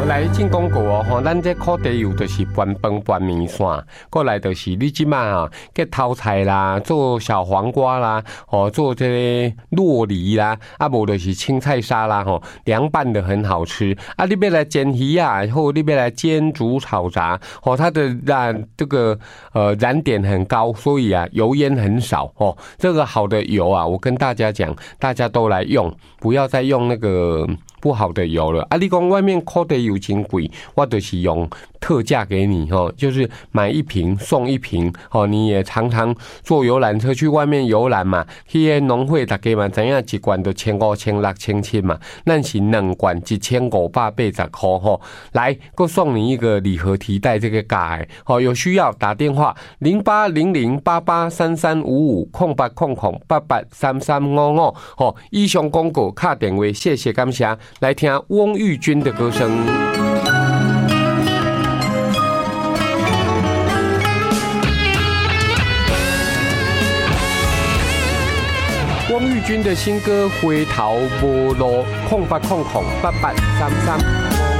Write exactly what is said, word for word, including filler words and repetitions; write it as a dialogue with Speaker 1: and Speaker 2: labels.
Speaker 1: 好，来进广告哦，吼，咱这烤地油就是拌饭拌面线，过来就是你即马啊，给头菜啦，做小黄瓜啦，哦，做这个酪梨啦，啊，无就是青菜沙拉吼，凉拌的很好吃啊。你要来煎鱼啊，或你要来煎煮炒炸，哦，它的燃这个呃燃点很高，所以啊油烟很少哦。这个好的油啊，我跟大家讲，大家都来用，不要再用那个不好的油了啊！你讲外面烤的油真贵，我就是用特价给你哦，就是买一瓶送一瓶哦。你也常常坐游览车去外面游览嘛，去农会大家嘛，知影一罐就千五、千六、千七嘛，咱是两罐一千五百八十块吼。来，够送你一个礼盒提袋这个价的哦，有需要打电话零八零零八八三三五五空八空空八八三三五五哦。以上广告卡电话，谢谢感谢。来听翁玉君的歌声。翁玉君的新歌《回头无路》，空八空空八八三三。